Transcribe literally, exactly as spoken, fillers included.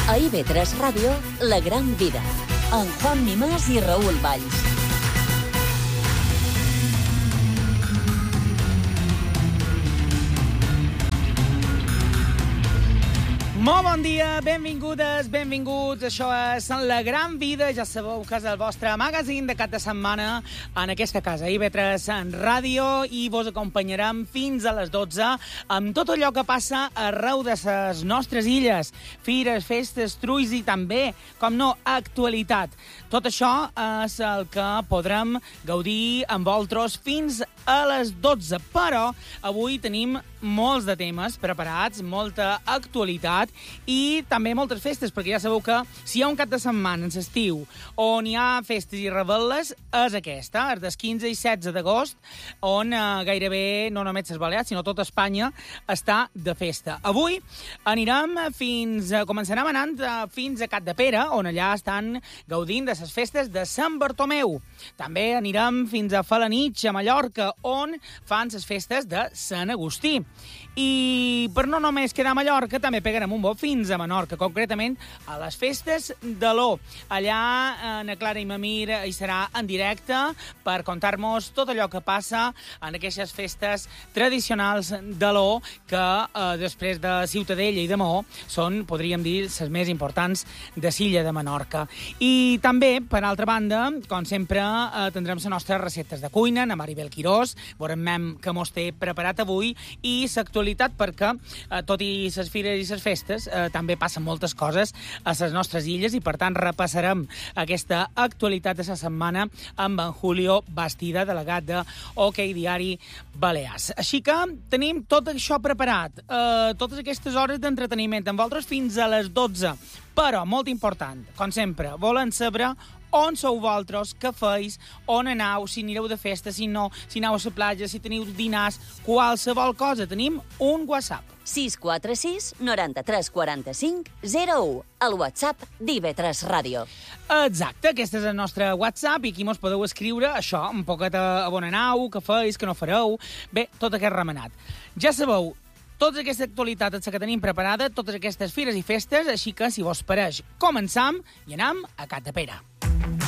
A I V tres Ràdio, La Gran Vida, amb Juan Mimàs i Raül Valls. Molt bon dia, benvingudes, benvinguts. Això és La Gran Vida. Ja sabeu que és el vostre magazín de cap de setmana en aquesta casa, I V tres en ràdio, i vos acompanyarem fins a les dotze amb tot allò que passa arreu de les nostres illes. Fires, festes, trulls i també, com no, actualitat. Tot això és el que podrem gaudir amb vosaltres fins a les dotze. Però avui tenim molts de temes preparats, molta actualitat i també moltes festes, perquè ja sabeu que si hi ha un cap de setmana en l'estiu on hi ha festes i revetles, és aquesta, és del quinze i setze d'agost, on eh, gairebé no només les Balears, sinó tota Espanya està de festa. Avui anirem fins, a, començarem anant a, fins a Capdepera, on allà estan gaudint de les festes de Sant Bartomeu. També anirem fins a Felanitx, a Mallorca, on fan les festes de Sant Agustí. I per no només quedar a Mallorca, també pegarem un bot fins a Menorca, concretament a les festes de l'O. Allà, na Clara i Mamir hi serà en directe per contar-nos tot allò que passa en aquestes festes tradicionals de l'O, que eh, després de Ciutadella i de Maó són, podríem dir, les més importants de l'illa de Menorca. I també, per altra banda, com sempre, eh, tindrem les nostres receptes de cuina, na Maribel Quirós, veurem que mos té preparat avui, i l'actualitat, perquè, eh, tot i les fires i les festes, eh, també passen moltes coses a les nostres illes, i per tant repassarem aquesta actualitat de la setmana amb en Julio Bastida, delegat de OK Diari Balears. Així que tenim tot això preparat, eh, totes aquestes hores d'entreteniment amb vosaltres fins a les dotze. Però, molt important, com sempre, volen saber on sou vosaltres, què feis, on aneu, si anireu de festa, si no, si aneu a la platja, si teniu dinars, qualsevol cosa. Tenim un WhatsApp. sis quatre sis noranta-tres quaranta-cinc zero u, el WhatsApp d'I V tres Ràdio. Exacte, aquest és el nostre WhatsApp, i aquí mos podeu escriure això, un poquet a on aneu, què feis, què no fareu, bé, tot aquest remenat. Ja sabeu, tota aquesta actualitat és la que tenim preparada, totes aquestes fires i festes, així que, si vos pareix, començam i anem a Capdepera.